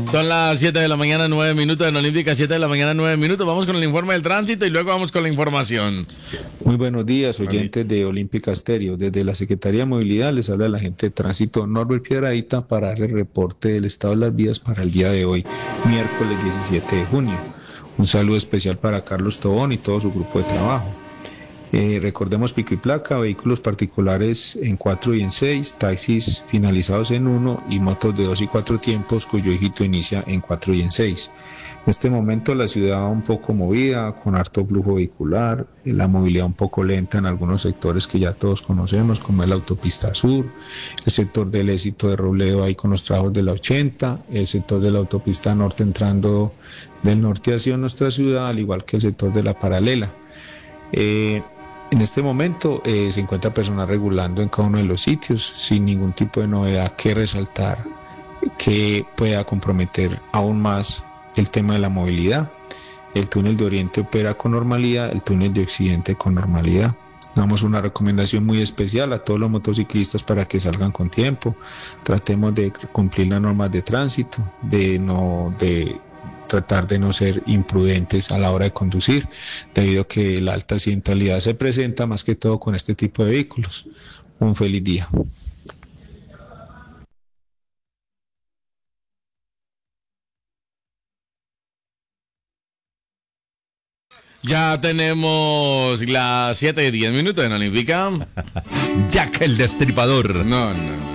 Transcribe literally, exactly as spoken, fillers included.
Son las siete de la mañana, nueve minutos en Olímpica, siete de la mañana, nueve minutos. Vamos con el informe del tránsito y luego vamos con la información. Muy buenos días, oyentes de Olímpica Estéreo. Desde la Secretaría de Movilidad les habla la gente de Tránsito Norbert Piedradita para dar el reporte del estado de las vías para el día de hoy, miércoles diecisiete de junio. Un saludo especial para Carlos Tobón y todo su grupo de trabajo. Eh, recordemos pico y placa, vehículos particulares en cuatro y en seis, taxis finalizados en uno y motos de dos y cuatro tiempos cuyo dígito inicia en cuatro y en seis. En este momento la ciudad un poco movida, con harto flujo vehicular, la movilidad un poco lenta en algunos sectores que ya todos conocemos, como es la autopista sur, el sector del Éxito de Robledo ahí con los trabajos de la ochenta, el sector de la autopista norte entrando del norte hacia nuestra ciudad, al igual que el sector de la paralela. Eh, En este momento eh, se encuentra personal regulando en cada uno de los sitios sin ningún tipo de novedad que resaltar que pueda comprometer aún más el tema de la movilidad. El túnel de Oriente opera con normalidad, el túnel de Occidente con normalidad. Damos una recomendación muy especial a todos los motociclistas para que salgan con tiempo. Tratemos de cumplir las normas de tránsito, de no de tratar de no ser imprudentes a la hora de conducir, debido a que la alta accidentalidad se presenta más que todo con este tipo de vehículos. Un feliz día. Ya tenemos las siete y diez minutos en Olímpica. Jack el Destripador. No, no.